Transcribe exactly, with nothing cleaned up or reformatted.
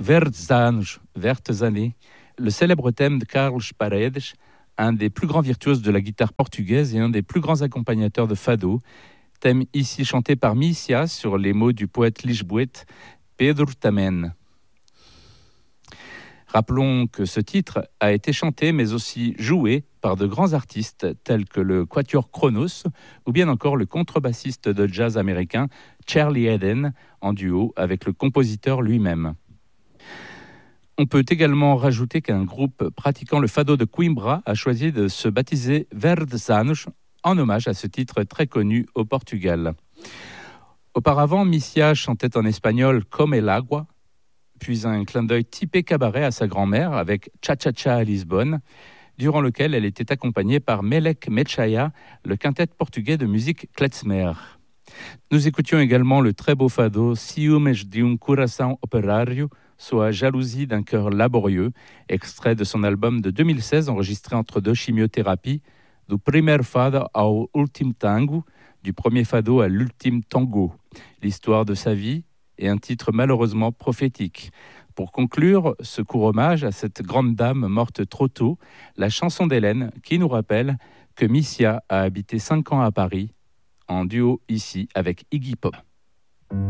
Verdes anos, vertes années, le célèbre thème de Carlos Paredes, un des plus grands virtuoses de la guitare portugaise et un des plus grands accompagnateurs de fado, thème ici chanté par Mícia sur les mots du poète lisboète Pedro Tamen. Rappelons que ce titre a été chanté mais aussi joué par de grands artistes tels que le Quatuor Kronos ou bien encore le contrebassiste de jazz américain Charlie Haden en duo avec le compositeur lui-même. On peut également rajouter qu'un groupe pratiquant le fado de Coimbra a choisi de se baptiser Verdes Anos en hommage à ce titre très connu au Portugal. Auparavant, Mícia chantait en espagnol Comme el agua, puis un clin d'œil typé cabaret à sa grand-mère avec Cha Cha Cha à Lisbonne, durant lequel elle était accompagnée par Melek Mechaya, le quintet portugais de musique klezmer. Nous écoutions également le très beau fado Ciúmes de um coração operário, soit Jalousie d'un cœur laborieux, extrait de son album de deux mille seize enregistré entre deux chimiothérapies, Du primeiro fado ao último tango, du premier fado à l'ultime tango, l'histoire de sa vie et un titre malheureusement prophétique. Pour conclure ce court hommage à cette grande dame morte trop tôt, la chanson d'Hélène qui nous rappelle que Mícia a habité cinq ans à Paris, en duo ici avec Iggy Pop.